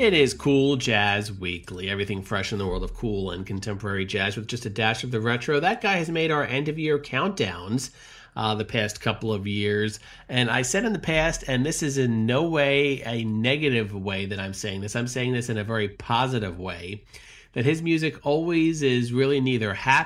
It is Cool Jazz Weekly, everything fresh in the world of cool and contemporary jazz with just a dash of the retro. That guy has made our end-of-year countdowns the past couple of years. And I said in the past, and this is in no way a negative way that I'm saying this in a very positive way, that his music always is really neither